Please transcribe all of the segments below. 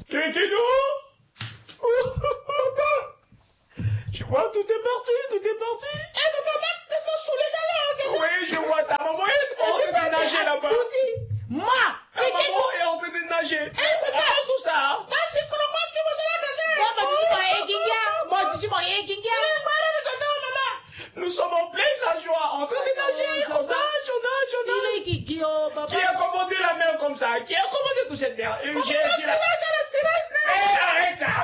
Kékéno. Tu vois, tout est parti. Eh, mais papa, t'es so saoulé d'aller. Oui, je vois, ta maman est en train de nager là-bas. Moi, Ta maman est en train de nager. Regarde tout ça. Hein. Nous sommes en pleine nageoire, en train de nager. On nage. Qui a commandé la mer comme ça? Qui a commandé toute cette mer? Arrête ça.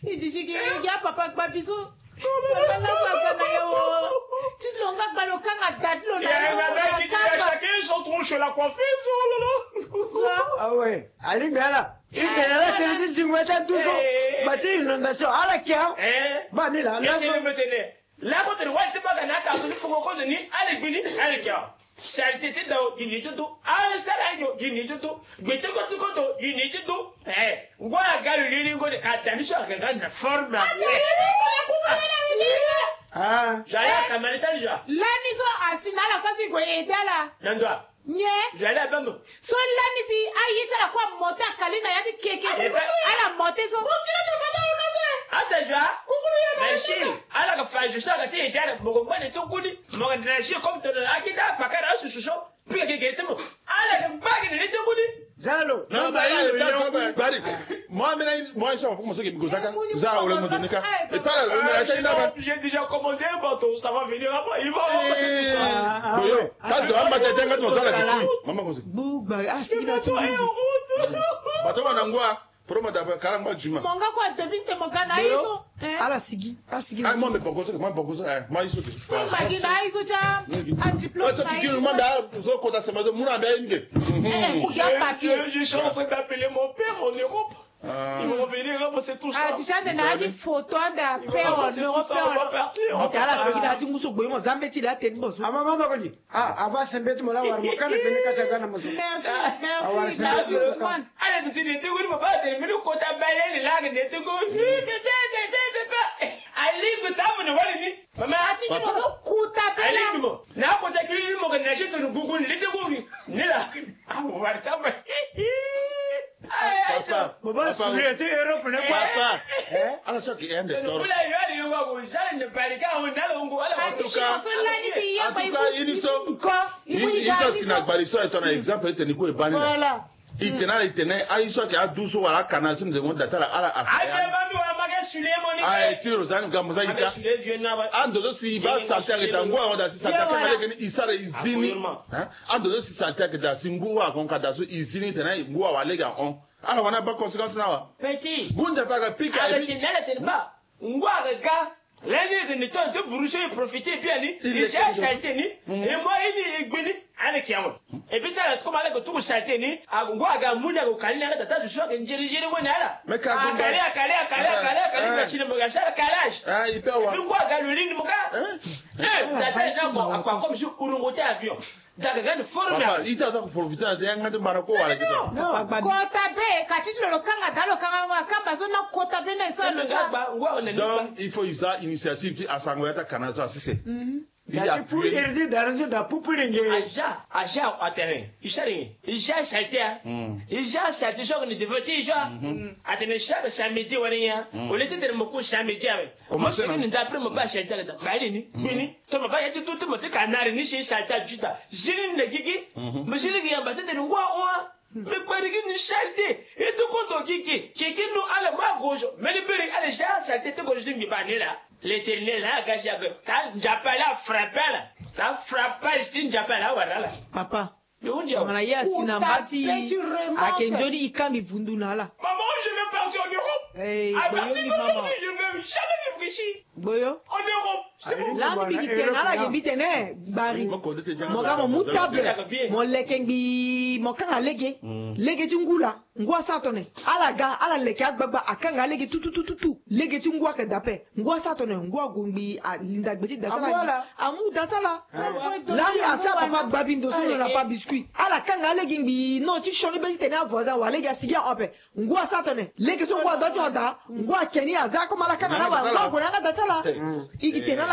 Chacun son tronche la coiffeuse. Ah ouais. Allez, mais là. Il y a la télévision, toujours. Bah, tu inondation. À la carte. Bah, ni là. Là, quand tu vois, tu vas gagner un peu de fou, on dit, allez, Billy, allez, car. Ça a été dans du nid de dos. Allez, ça a été du nid de dos. Mais tu vas du nid de dos. Eh, voilà, gars, le ligne de Katamis, regarde, forme. Ah, j'allais à Kamalita, déjà. L'aniso a sinala kasi go edala. Nandwa. Nye. J'allais à Bambo. So l'anisi ayita la kwa mota kalina yati keke. Ala mote so. Attends, mais si, à la fin, je sais que tu es derrière mon copain et ton goût, mon énergie comme ton akita, bakara, ce soir, puis que quelqu'un me. À la bague de l'été goût. Zalo. Non, moi, je suis pour que Gosaka. J'ai déjà commandé un bateau, ça va venir après. Il va passer tout ça. Quand tu vas mettre ton salaire, maman, Promo d'abord, caramba, tu m'as. Monga quoi, depuis que mon gars n'a iso. Ala sigi. Ah, moi, mais pourquoi ça, moi, iso. Magi n'a iso, cha. Antiplot n'a iso. Je suis en train d'appeler mon père en Europe. Ils vont venir ramasser tout ça. Ah, déjà, on a dit photo de père en Europe. On est à la sigi, là, tu m'as dit, moi, Zambeti, là, t'es une bosse. Ah, maman, maman, ah, avant, c'est bête, moi, là, on va me venir à Chagana, moi. Merci. Allez, tu dis, tu vas pas terminer le côté balai, là, tu go. Allez, tu t'as mon wali. Maman, tu vas couper allez, nous. N'a pas de cri, nous, qu'on achète le Google, les deux goûts. N'est là. Ah, on va t'avoir. Papa, papa, papa, alors ça qui est un des torts. Il est un exemple, il est voilà. Il tenait, il soit qui a 12 ou à la canal, tu me demandes d'attendre à la ah, tu Rosanne Gamozaïka. Ando si ba salta ke tangwa onda si salta ke maleke ni isara izini. Ando si salta ke da singua kon kada so izini tena ngua walega on. Ala wana ba conséquence na wa. Petit. Gunja pa ka pika et puis. Ala tenba. Ngua ga l'année de temps de brûcher profiter bien ni. Il j'ai salté ni. Et moi il gbini ala kiawo. Et puis ça comme ala ko tout salté ni. Ngua ga munya ko kalina ga tata so ke njeri wona ala. Mais ka go. Kale machine mo ga sala calage. Ah, il peut avoir. Ngua ga le ligne mo ga. Tata na ko akwa comme si urungote avion. Daga forme là. Il t'a profité de un de Maroko wala kito. Non, kota be katitlo lo kanga dalo kanga kamba zo na kota be na sa lo sa. Donc il faut isa initiative à Sangoyata Canada assisté. Il y a pour aider d'arranger da pupulingue. Aja à terrain. Il salté. Il salté so que ne devait déjà. Atene chaque samedi wala au lieu de me coucher samedi avec. Moi c'est une d'après me pas salté là. Baili ni. To me ba yati tout me canari ni c'est salté juta. Jini ne gigi. Me jini gi ambate de ngwa oa. Me barigi ni salté. Et tout compte gigi. Kiki nous ala ma gauche. Mais le beri ala ja salté te gauche ni ba ni là. L'éternel a gâché à t'as j'appelle à frapper là. T'as frappé, je j'appelle à voilà. Papa. On a eu à Sinambati à Kenjoni Ikami Vundunala. Maman, je vais partir en Europe. À partir d'aujourd'hui, je ne veux jamais vivre ici. Boyo. En Europe. C'est bon. Là, nous bitena, j'ai bitena, Barry. Mon gars, mon moutable, mon lekengi, mon kanga lege, lege tungula, ngwa satone. Alaga, ala leke baba, akanga lege tout. Lege tungwa ke dape, ngwa satone, ngwa gumbi, a linda gbeti datala. Amu datala. Là, il y a ça, papa babindo, on n'a pas biscuit. Ala kanga lege ngi, non, tu choni besi tena voisin, wa lege sigia ope. Ngwa satone, lege tungwa doti oda, ngwa keni aza, comme ala kanga na wa, ngwa datala. Igi tena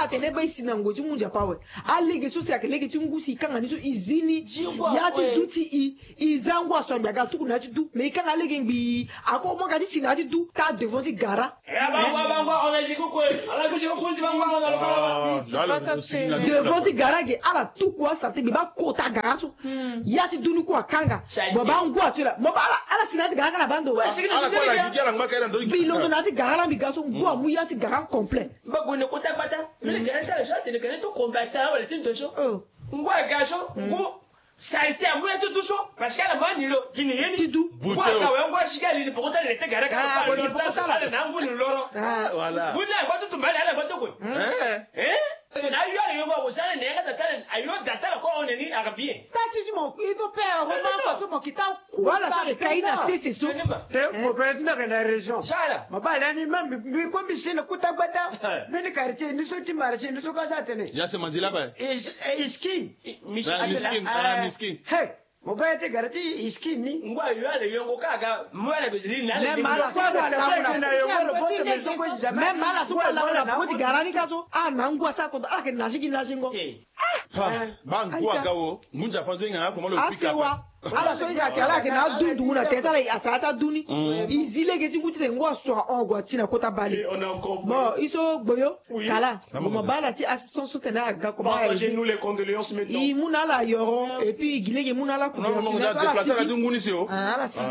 sa tene bai sinango jungu japawe alege so se akelege tungu si kanga niso izini yati duti izangwa so mbaga tuku na du me kanga lege mbi ako mo gadi sinati du ta devant ti gara bangwa on est ko ala ko ko kunti bangwa devant ti gara ge ala tuku asate bi ba kota gara so yati dunu ko kanga bo bangwa tula mo bala ala sinati gara na bando ala ko la gigera ngaka ina ndo bilondo na ti gara mi gaso ngwa mu yati gara complet bagone kota bata mais le gara ta shot ne kana to combattant wala tin to so ngwa gaso ngo salté amuna to duso parce que la manilo kini yeni tidu ngwa ka we ngwa shigali ni pokota le te gara ka pa lo ta ala na nguni loro voilà nguna ngwa to mbali ala ngwa to ko na yo ale yo ngwa usana ne ga tatale ayo datala ko on ni arabie tati mo ido pe roma ko so mo kita wala sa le kaina sisi so te mo pe na na region sala mabala ni mam mi kombi sina kutabada mini quartier ni so ti marché ni so ka sa tene ya se manjila ba iskin miskin hey mo ba te garati iskin ni ngwa yo ale yo ngo kaga mwala bezili na le mala so la na yo me mala so la na ko ti garani kaso na ngwa sa ko ala ke na shiki na shingo ba ngwa gawo munja panzo nga ko mo lo pika ala so ya kala ke na dundu na teta le asata duni izile ke tinguti te ngwa so ongwa tina kota bali bon iso gboyo kala mo bala ti assistant so tena ga ko ba nous les condoléances maintenant i munala yoro et puis igile ke munala ku non déplacer la dunguni si o ala